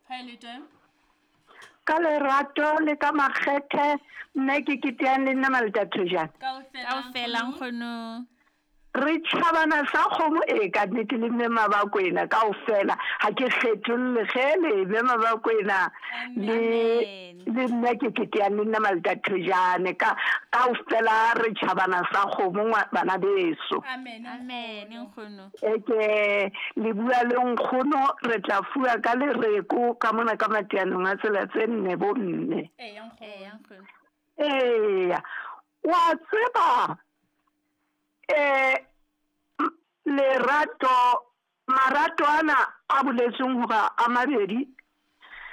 Hi Lito. Ka lerato le ka makgethe nna ke keteang le nna Maltatojana Kaofela nkgono re tšhabana sa kgomo ka nnete le mme Mabakwena kaofela ha ke kgetholle gele mme Mabakwena le nna ke keteang le nna Maltatojana kaofela re tšhabana sa kgomo bana beso. Amen nkgono ke le bua le nkgono re tla fua ka lereko ka mona ka mateanong a tsela tse nne bonne. nkgono Wa tseba marato ana a boletseng hoba a mabedi